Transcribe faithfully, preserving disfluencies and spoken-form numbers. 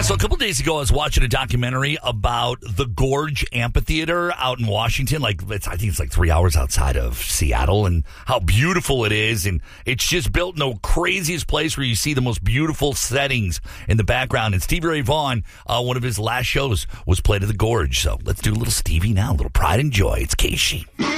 So a couple days ago, I was watching a documentary about the Gorge Amphitheater out in Washington. Like, it's, I think it's like three hours outside of Seattle, and how beautiful it is. And it's just built in the craziest place where you see the most beautiful settings in the background. And Stevie Ray Vaughan, uh, one of his last shows was played at the Gorge. So let's do a little Stevie now, a little Pride and Joy. It's Casey.